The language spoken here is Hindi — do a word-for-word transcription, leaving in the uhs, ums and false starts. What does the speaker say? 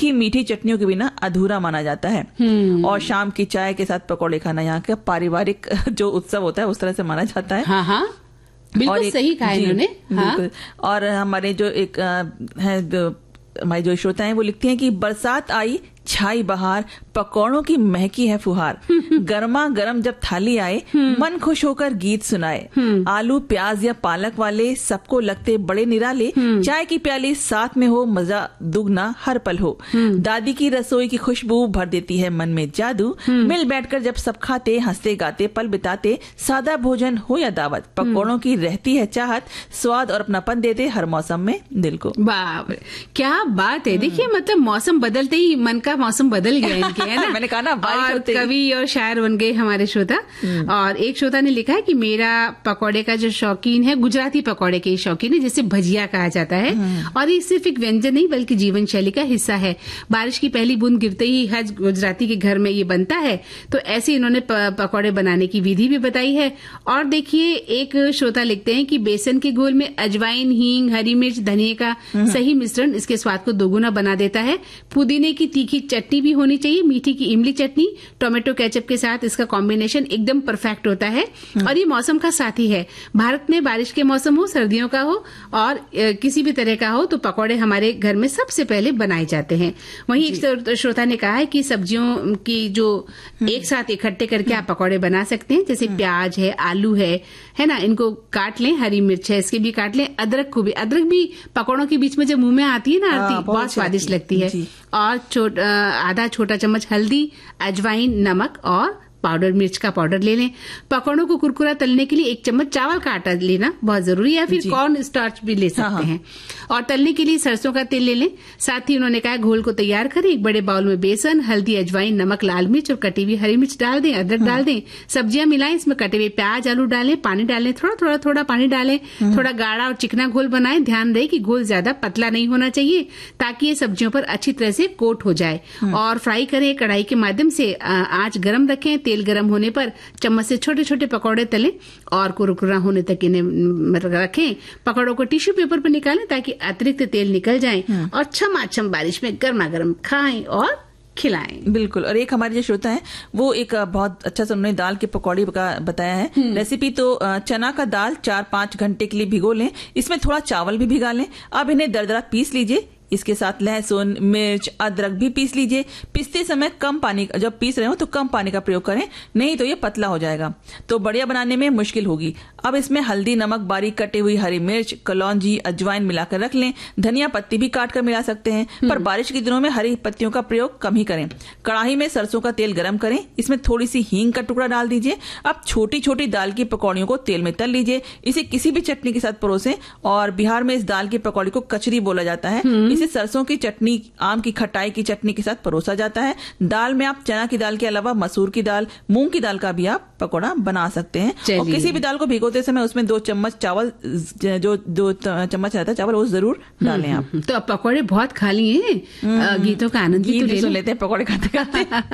तीखी मीठी चटनियों के बिना अधूरा माना जाता है। और शाम की चाय के साथ पकौड़े खाना यहाँ का पारिवारिक जो उत्सव होता है उस तरह से माना जाता है। हाँ हाँ, बिल्कुल सही कहा इन्होंने। हाँ? और हमारे जो एक है हमारी जो श्रोता है वो लिखती हैं कि बरसात आई छाई बहार, पकौड़ों की महकी है फुहार, गर्मा गर्म जब थाली आए मन खुश होकर गीत सुनाए, आलू प्याज या पालक वाले सबको लगते बड़े निराले, चाय की प्याली साथ में हो मजा दुगना हर पल हो, दादी की रसोई की खुशबू भर देती है मन में जादू, मिल बैठकर जब सब खाते हंसते गाते पल बिताते, सादा भोजन हो या दावत, पकौड़ों की रहती है चाहत, स्वाद और अपनापन देते हर मौसम में दिल को। वाह क्या बात है। देखिए मतलब मौसम बदलते ही मन का मौसम बदल गया इनके, है ना। मैंने कहा ना, और कवि और शायर बन गए हमारे श्रोता। और एक श्रोता ने लिखा है कि मेरा पकौड़े का जो शौकीन है, गुजराती पकौड़े के शौकीन है, जिसे भजिया कहा जाता है। और ये सिर्फ एक व्यंजन नहीं बल्कि जीवन शैली का हिस्सा है। बारिश की पहली बूंद गिरते ही हर गुजराती के घर में ये बनता है। तो ऐसे इन्होंने पकौड़े बनाने की विधि भी बताई है। और देखिए एक श्रोता लिखते हैं कि बेसन के घोल में अजवाइन, हींग, हरी मिर्च, धनिया का सही मिश्रण इसके स्वाद को दोगुना बना देता है। पुदीने की तीखी चटनी भी होनी चाहिए, मीठी की इमली चटनी, टोमेटो केचप के साथ इसका कॉम्बिनेशन एकदम परफेक्ट होता है। और ये मौसम का साथी है। भारत में बारिश के मौसम हो, सर्दियों का हो और किसी भी तरह का हो, तो पकौड़े हमारे घर में सबसे पहले बनाए जाते हैं। वहीं एक श्रोता ने कहा है कि सब्जियों की जो एक साथ इकट्ठे करके आप पकौड़े बना सकते हैं, जैसे प्याज है, आलू है, है ना, इनको काट लें, हरी मिर्च है इसके भी काट लें, अदरक को भी, अदरक भी पकौड़ों के बीच में जब मुंह में आती है ना आरती, बहुत स्वादिष्ट लगती है। और छोटा आधा छोटा चम्मच हल्दी, अजवाइन, नमक और पाउडर मिर्च का पाउडर ले लें। पकौड़ों को कुरकुरा तलने के लिए एक चम्मच चावल का आटा लेना बहुत जरूरी है, या फिर कॉर्न स्टार्च भी ले सकते हाँ हाँ। हैं। और तलने के लिए सरसों का तेल ले लें। साथ ही उन्होंने कहा घोल को तैयार करें। एक बड़े बाउल में बेसन, हल्दी, अजवाइन, नमक, लाल मिर्च और कटी हुई हरी मिर्च डाल दें, अदरक हाँ। डाल दें, सब्जियां मिलाएं, इसमें कटे हुए प्याज, आलू डालें, पानी डालें, थोड़ा थोड़ा थोड़ा पानी डालें, थोड़ा गाढ़ा और चिकना घोल बनाएं। ध्यान रहे कि घोल ज्यादा पतला नहीं होना चाहिए ताकि ये सब्जियों पर अच्छी तरह से कोट हो जाए। और फ्राई करें कढ़ाई के माध्यम से, आंच गर्म रखें, तेल गर्म होने पर चम्मच से छोटे छोटे पकौड़े तलें और कुरकुरा होने तक इन्हें रखें। पकौड़ों को टिश्यू पेपर पर निकालें ताकि अतिरिक्त तेल निकल जाए और छमाछम बारिश में गर्मा गर्म खाएं और खिलाएं। बिल्कुल। और एक हमारे जो श्रोता है वो एक बहुत अच्छा सा उन्होंने दाल की पकौड़ी का बताया है रेसिपी। तो चना का दाल चार पांच घंटे के लिए भिगो लें, इसमें थोड़ा चावल भी भिगा लें। अब इन्हें दरदरा पीस लीजिए, इसके साथ लहसुन, मिर्च, अदरक भी पीस लीजिए। पीसते समय कम पानी, जब पीस रहे हो तो कम पानी का प्रयोग करें, नहीं तो ये पतला हो जाएगा, तो बढ़िया बनाने में मुश्किल होगी। अब इसमें हल्दी, नमक, बारीक कटी हुई हरी मिर्च, कलौंजी, अजवाइन मिलाकर रख लें। धनिया पत्ती भी काट कर मिला सकते हैं, पर बारिश के दिनों में हरी पत्तियों का प्रयोग कम ही करें। कढ़ाई में सरसों का तेल गर्म करें, इसमें थोड़ी सी हींग का टुकड़ा डाल दीजिए। अब छोटी छोटी दाल की पकौड़ियों को तेल में तल लीजिए, इसे किसी भी चटनी के साथ परोसें। और बिहार में इस दाल की पकौड़ी को कचरी बोला जाता है। इसे सरसों की चटनी, आम की खटाई की चटनी के साथ परोसा जाता है। दाल में आप चना की दाल के अलावा मसूर की दाल, मूंग की दाल का भी आप पकौड़ा बना सकते हैं। और किसी भी दाल को भिगोते समय उसमें दो चम्मच चावल, जो दो चम्मच रहता है चावल, वो जरूर डालें आप। तो अब पकौड़े बहुत खा लिए हैं, गीतों का आनंद भी तो ले लेते हैं पकौड़े खाते खाते।